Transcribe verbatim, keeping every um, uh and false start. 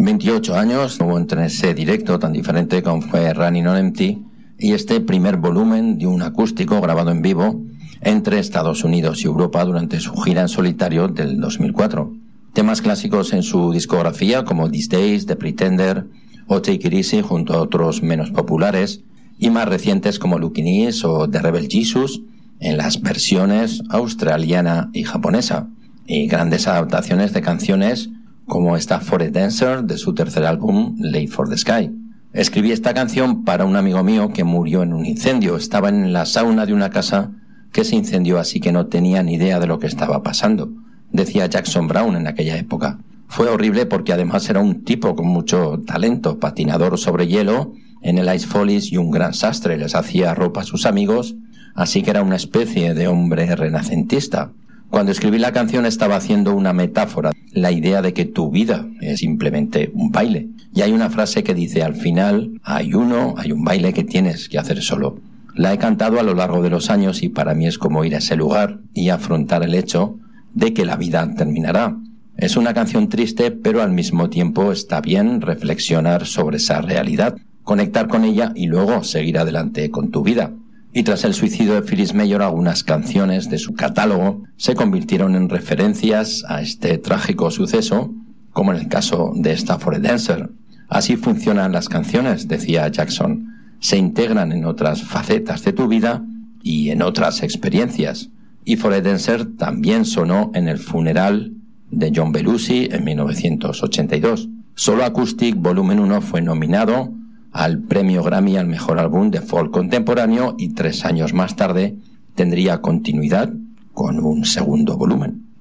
veintiocho años hubo entre ese directo tan diferente como fue Running on Empty y este primer volumen de un acústico grabado en vivo entre Estados Unidos y Europa durante su gira en solitario del dos mil cuatro. Temas clásicos en su discografía como These Days, The Pretender o Take It Easy junto a otros menos populares y más recientes como Looking East o The Rebel Jesus en las versiones australiana y japonesa, y grandes adaptaciones de canciones como esta For a Dancer de su tercer álbum Late for the Sky. Escribí esta canción para un amigo mío que murió en un incendio. Estaba en la sauna de una casa que se incendió, así que no tenía ni idea de lo que estaba pasando, decía Jackson Browne en aquella época. Fue horrible porque además era un tipo con mucho talento, patinador sobre hielo en el Ice Follies y un gran sastre, les hacía ropa a sus amigos, así que era una especie de hombre renacentista. Cuando escribí la canción estaba haciendo una metáfora, la idea de que tu vida es simplemente un baile. Y hay una frase que dice, al final hay uno, hay un baile que tienes que hacer solo. La he cantado a lo largo de los años y para mí es como ir a ese lugar y afrontar el hecho de que la vida terminará. Es una canción triste, pero al mismo tiempo está bien reflexionar sobre esa realidad, conectar con ella y luego seguir adelante con tu vida. Y tras el suicidio de Phyllis Mayor, algunas canciones de su catálogo se convirtieron en referencias a este trágico suceso, como en el caso de esta For a Dancer. Así funcionan las canciones, decía Jackson. Se integran en otras facetas de tu vida y en otras experiencias. Y For a Dancer también sonó en el funeral de John Belushi en mil novecientos ochenta y dos. Solo Acoustic Volumen uno fue nominado al premio Grammy al mejor álbum de folk contemporáneo y tres años más tarde tendría continuidad con un segundo volumen.